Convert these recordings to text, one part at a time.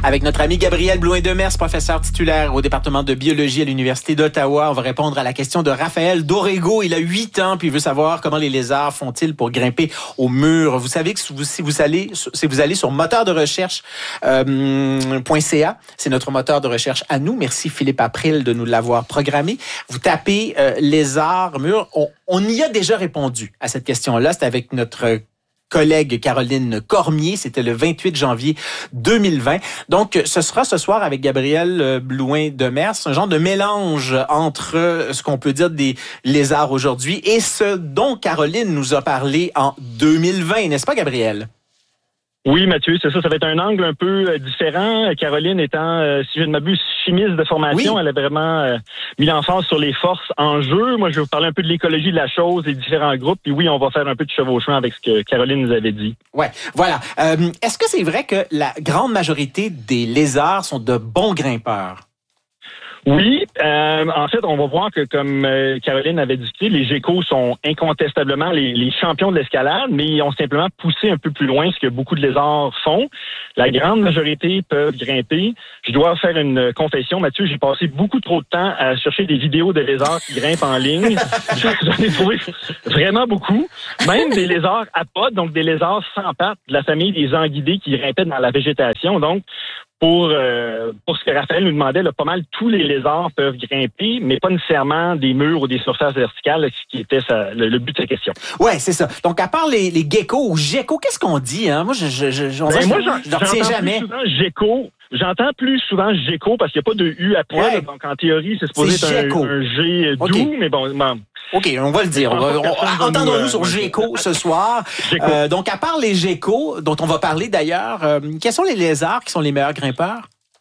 Avec notre ami Gabriel Blouin-Demers, professeur titulaire au département de biologie à l'Université d'Ottawa. On va répondre à la question de Raphaël Dorego. Il a 8 ans, puis il veut savoir comment les lézards font-ils pour grimper au mur. Vous savez que si vous allez sur moteur de recherche .ca, c'est notre moteur de recherche à nous. Merci Philippe April de nous l'avoir programmé. Vous tapez lézard, mur. On y a déjà répondu à cette question-là. C'était avec notre collègue Caroline Cormier. C'était le 28 janvier 2020. Donc, ce sera ce soir avec Gabriel Blouin-Demers, un genre de mélange entre ce qu'on peut dire des lézards aujourd'hui et ce dont Caroline nous a parlé en 2020. N'est-ce pas, Gabriel? Oui, Mathieu, c'est ça. Ça va être un angle un peu différent. Caroline étant, si je ne m'abuse, chimiste de formation, oui. Elle a vraiment mis l'emphase sur les forces en jeu. Moi, je vais vous parler un peu de l'écologie de la chose, des différents groupes. Puis oui, on va faire un peu de chevauchement avec ce que Caroline nous avait dit. Ouais, voilà. Est-ce que c'est vrai que la grande majorité des lézards sont de bons grimpeurs? Oui, en fait, on va voir que, comme Caroline avait discuté, les geckos sont incontestablement les champions de l'escalade, mais ils ont simplement poussé un peu plus loin ce que beaucoup de lézards font. La grande majorité peuvent grimper. Je dois faire une confession, Mathieu, j'ai passé beaucoup trop de temps à chercher des vidéos de lézards qui grimpent en ligne. J'en ai trouvé vraiment beaucoup. Même des lézards à pattes, donc des lézards sans pattes, de la famille des anguidés qui grimpaient dans la végétation. Donc, pour ce que Raphaël nous demandait, là, pas mal tous les lézards peuvent grimper, mais pas nécessairement des murs ou des surfaces verticales, ce qui était le but de sa question. Ouais, c'est ça. Donc, à part les geckos ou geckos, qu'est-ce qu'on dit? Hein? Moi, je ne retiens jamais. J'entends plus souvent gecko parce qu'il n'y a pas de U après. Ouais. Là, donc, en théorie, c'est supposé être un G doux, okay. Mais bon... OK, on va le dire. Entendons-nous sur gecko ce soir. Donc, à part les geckos, dont on va parler d'ailleurs, quels sont les lézards qui sont les meilleurs grimpeurs?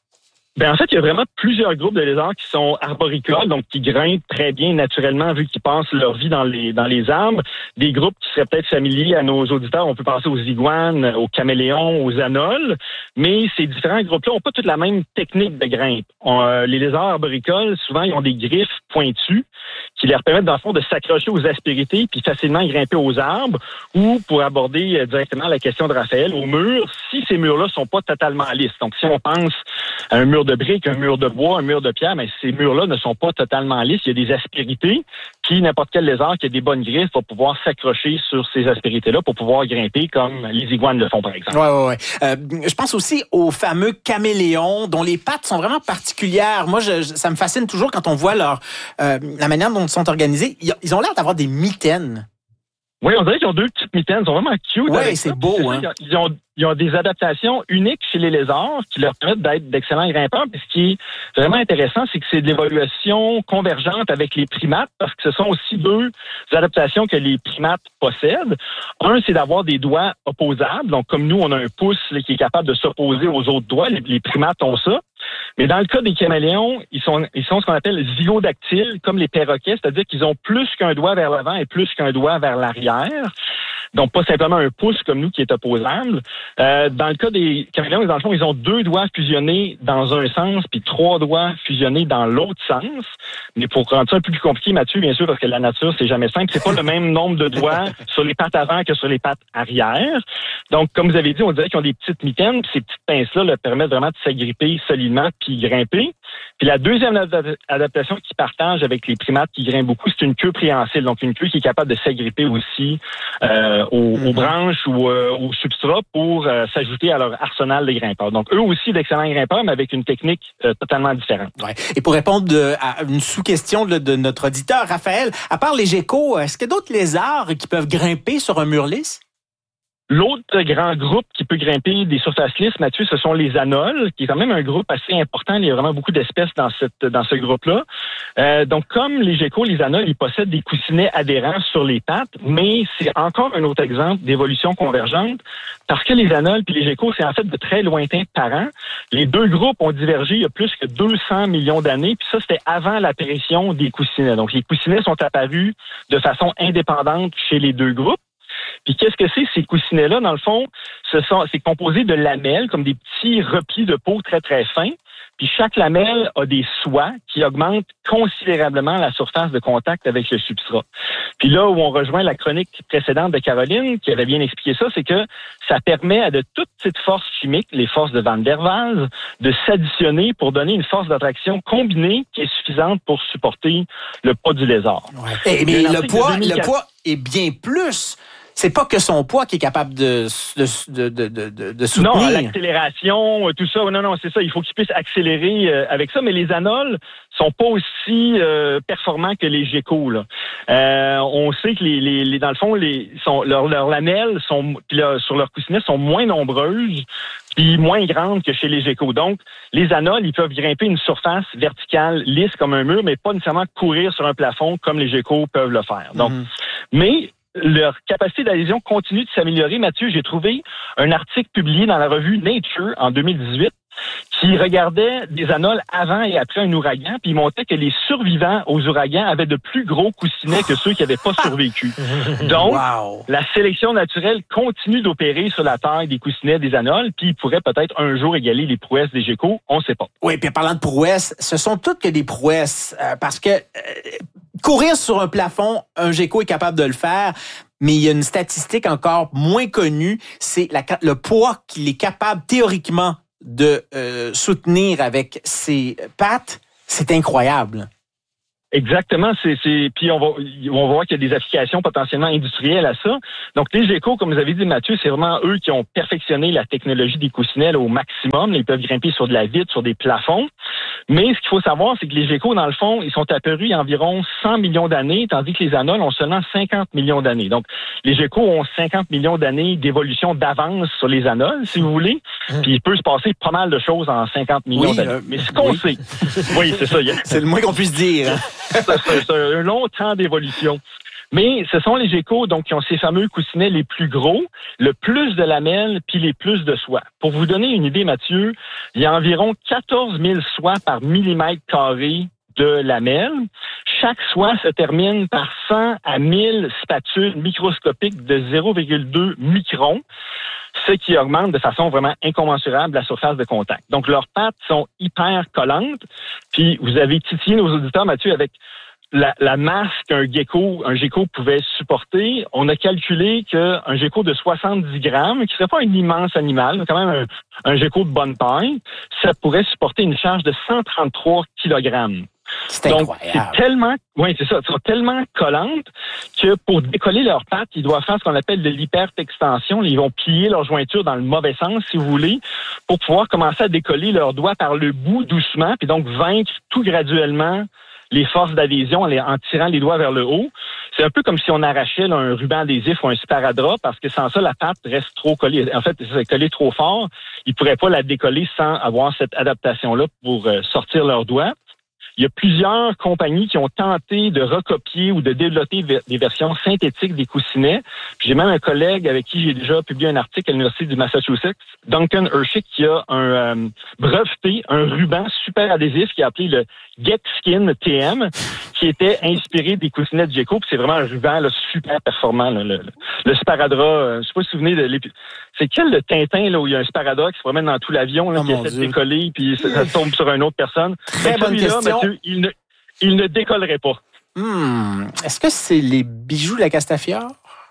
Ben en fait, il y a vraiment plusieurs groupes de lézards qui sont arboricoles, donc qui grimpent très bien naturellement vu qu'ils passent leur vie dans les arbres. Des groupes qui seraient peut-être familiers à nos auditeurs, on peut penser aux iguanes, aux caméléons, aux anoles, mais ces différents groupes-là n'ont pas toute la même technique de grimpe. Les lézards arboricoles, souvent, ils ont des griffes pointues qui leur permettent, dans le fond, de s'accrocher aux aspérités puis facilement grimper aux arbres ou, pour aborder directement la question de Raphaël, aux murs, si ces murs-là sont pas totalement lisses. Donc, si on pense à un mur de briques, un mur de bois, un mur de pierre, mais ces murs-là ne sont pas totalement lisses. Il y a des aspérités, puis n'importe quel lézard qui a des bonnes griffes va pouvoir s'accrocher sur ces aspérités-là pour pouvoir grimper comme les iguanes le font, par exemple. Ouais. Je pense aussi aux fameux caméléons dont les pattes sont vraiment particulières. Moi, ça me fascine toujours quand on voit la manière dont ils sont organisés. Ils ont l'air d'avoir des mitaines. Oui, on dirait qu'ils ont deux petites mitaines. Ils sont vraiment cute. Oui, c'est beau. Hein? Ils ont des adaptations uniques chez les lézards qui leur permettent d'être d'excellents grimpeurs. Puis ce qui est vraiment intéressant, c'est que c'est de l'évolution convergente avec les primates, parce que ce sont aussi deux adaptations que les primates possèdent. Un, c'est d'avoir des doigts opposables. Donc, comme nous, on a un pouce qui est capable de s'opposer aux autres doigts. Les primates ont ça. Mais dans le cas des caméléons, ils sont ce qu'on appelle zygodactyles, comme les perroquets, c'est-à-dire qu'ils ont plus qu'un doigt vers l'avant et plus qu'un doigt vers l'arrière. Donc, pas simplement un pouce comme nous qui est opposable. Dans le cas des caméléons, dans le fond, ils ont 2 doigts fusionnés dans un sens puis 3 doigts fusionnés dans l'autre sens. Mais pour rendre ça un peu plus compliqué, Mathieu, bien sûr, parce que la nature, c'est jamais simple, c'est pas le même nombre de doigts sur les pattes avant que sur les pattes arrière. Donc, comme vous avez dit, on dirait qu'ils ont des petites mitaines, puis ces petites pinces-là leur permettent vraiment de s'agripper solidement puis grimper. Puis la deuxième adaptation qu'ils partagent avec les primates qui grimpent beaucoup, c'est une queue préhensile. Donc, une queue qui est capable de s'agripper aussi aux branches ou au substrat pour s'ajouter à leur arsenal de grimpeurs. Donc, eux aussi d'excellents grimpeurs, mais avec une technique totalement différente. Ouais. Et pour répondre à une sous-question de notre auditeur, Raphaël, à part les geckos, est-ce qu'il y a d'autres lézards qui peuvent grimper sur un mur lisse? L'autre grand groupe qui peut grimper des surfaces lisses, Mathieu, ce sont les anoles, qui est quand même un groupe assez important. Il y a vraiment beaucoup d'espèces dans ce groupe-là. Donc, comme les geckos, les anoles, ils possèdent des coussinets adhérents sur les pattes, mais c'est encore un autre exemple d'évolution convergente, parce que les anoles puis les geckos, c'est en fait de très lointains parents. Les deux groupes ont divergé il y a plus que 200 millions d'années, puis ça, c'était avant l'apparition des coussinets. Donc, les coussinets sont apparus de façon indépendante chez les deux groupes. Puis qu'est-ce que c'est, ces coussinets-là? Dans le fond, c'est composé de lamelles, comme des petits replis de peau très, très fins. Puis chaque lamelle a des soies qui augmentent considérablement la surface de contact avec le substrat. Puis là où on rejoint la chronique précédente de Caroline, qui avait bien expliqué ça, c'est que ça permet à de toutes ces forces chimiques, les forces de Van der Waals, de s'additionner pour donner une force d'attraction combinée qui est suffisante pour supporter le poids du lézard. Ouais. Mais le poids est bien plus. C'est pas que son poids qui est capable de soutenir. Non, l'accélération, tout ça. Non, c'est ça. Il faut qu'il puisse accélérer avec ça. Mais les anoles sont pas aussi performants que les geckos. Là. On sait que dans le fond, leurs lamelles sur leurs coussinets sont moins nombreuses puis moins grandes que chez les geckos. Donc, les anoles, ils peuvent grimper une surface verticale lisse comme un mur, mais pas nécessairement courir sur un plafond comme les geckos peuvent le faire. Donc, mais leur capacité d'adhésion continue de s'améliorer. Mathieu, j'ai trouvé un article publié dans la revue Nature en 2018 qui regardait des anoles avant et après un ouragan, puis il montrait que les survivants aux ouragans avaient de plus gros coussinets que ceux qui n'avaient pas survécu. Donc, la sélection naturelle continue d'opérer sur la taille des coussinets des anoles, puis il pourrait peut-être un jour égaler les prouesses des geckos, on ne sait pas. Oui, puis parlant de prouesses, ce sont toutes que des prouesses, parce que courir sur un plafond, un gecko est capable de le faire, mais il y a une statistique encore moins connue, c'est le poids qu'il est capable théoriquement de soutenir avec ses pattes. C'est incroyable. Exactement, puis on va voir qu'il y a des applications potentiellement industrielles à ça. Donc les geckos, comme vous avez dit Mathieu, c'est vraiment eux qui ont perfectionné la technologie des coussinets là, au maximum. Ils peuvent grimper sur de la vitre, sur des plafonds. Mais ce qu'il faut savoir, c'est que les geckos, dans le fond, ils sont apparus il y a environ 100 millions d'années, tandis que les anoles ont seulement 50 millions d'années. Donc les geckos ont 50 millions d'années d'évolution d'avance sur les anoles, si vous voulez. Puis il peut se passer pas mal de choses en 50 millions d'années. Mais ce qu'on sait, oui, c'est ça. C'est le moins qu'on puisse dire. C'est un long temps d'évolution. Mais ce sont les geckos donc qui ont ces fameux coussinets les plus gros, le plus de lamelles, puis les plus de soie. Pour vous donner une idée, Mathieu, il y a environ 14 000 soies par millimètre carré de lamelles. Chaque soie se termine par 100 à 1000 spatules microscopiques de 0,2 microns, ce qui augmente de façon vraiment incommensurable la surface de contact. Donc, leurs pattes sont hyper collantes. Puis, vous avez titillé nos auditeurs, Mathieu, avec la masse qu'un gecko pouvait supporter. On a calculé qu'un gecko de 70 grammes, qui serait pas un immense animal, mais quand même un gecko de bonne taille, ça pourrait supporter une charge de 133 kilogrammes. C'est incroyable. Elles sont tellement collantes que pour décoller leurs pattes, ils doivent faire ce qu'on appelle de l'hypertextension. Ils vont plier leur jointure dans le mauvais sens, si vous voulez, pour pouvoir commencer à décoller leurs doigts par le bout doucement, puis donc vaincre tout graduellement les forces d'adhésion en tirant les doigts vers le haut. C'est un peu comme si on arrachait là, un ruban adhésif ou un sparadrap, parce que sans ça, la patte reste trop collée. En fait, c'est collé trop fort. Ils ne pourraient pas la décoller sans avoir cette adaptation-là pour sortir leurs doigts. Il y a plusieurs compagnies qui ont tenté de recopier ou de développer des versions synthétiques des coussinets. Puis j'ai même un collègue avec qui j'ai déjà publié un article à l'Université du Massachusetts, Duncan Hershick, qui a breveté un ruban super adhésif qui a appelé le Get Skin TM, qui était inspiré des coussinets de gecko. Puis c'est vraiment un ruban là, super performant. Là, le sparadrap, je sais pas si vous vous souvenez de c'est quel le Tintin là où il y a un sparadrap qui se promène dans tout l'avion là, qui essaie de décoller puis ça tombe sur une autre personne. Très bonne question. Mathieu, il ne décollerait pas. Est-ce que c'est les bijoux de la Castafiore?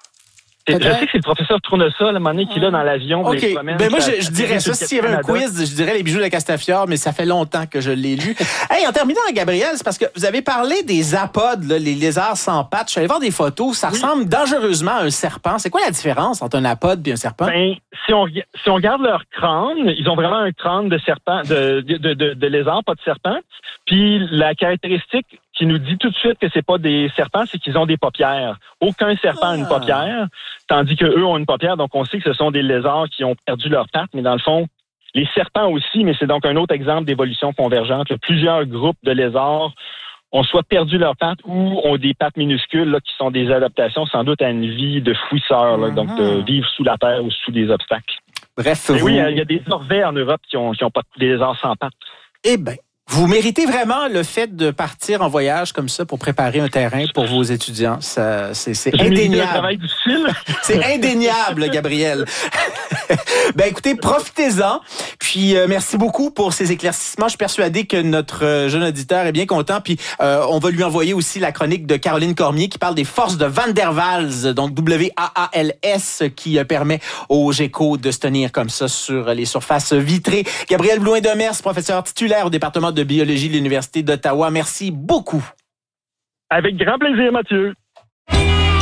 Je sais que c'est le professeur Tournesol, à un moment donné, qui est là dans l'avion. OK. Ben moi, je dirais ça. S'il y avait un quiz, je dirais les bijoux de la Castafiore, mais ça fait longtemps que je l'ai lu. Hey, en terminant, Gabriel, c'est parce que vous avez parlé des apodes, là, les lézards sans pattes. Je suis allé voir des photos. Ça ressemble dangereusement à un serpent. C'est quoi la différence entre un apode et un serpent? Ben, si on regarde leur crâne, ils ont vraiment un crâne de serpent, de lézard, pas de serpent. Puis la caractéristique qui nous dit tout de suite que c'est pas des serpents, c'est qu'ils ont des paupières. Aucun serpent n'a une paupière, tandis qu'eux ont une paupière, donc on sait que ce sont des lézards qui ont perdu leurs pattes, mais dans le fond, les serpents aussi, mais c'est donc un autre exemple d'évolution convergente. Plusieurs groupes de lézards ont soit perdu leurs pattes ou ont des pattes minuscules là, qui sont des adaptations sans doute à une vie de fouisseur, là, donc de vivre sous la terre ou sous des obstacles. Bref, oui, il y a des orvets en Europe qui ont pas des lézards sans pattes. Eh bien, vous méritez vraiment le fait de partir en voyage comme ça pour préparer un terrain pour vos étudiants. C'est indéniable. Un travail difficile. C'est indéniable, Gabriel. Ben écoutez, profitez-en. Puis merci beaucoup pour ces éclaircissements. Je suis persuadé que notre jeune auditeur est bien content. Puis on va lui envoyer aussi la chronique de Caroline Cormier qui parle des forces de Van der Waals, donc W-A-A-L-S, qui permet aux geckos de se tenir comme ça sur les surfaces vitrées. Gabriel Blouin-Demers, professeur titulaire au département de biologie de l'Université d'Ottawa. Merci beaucoup. Avec grand plaisir, Mathieu.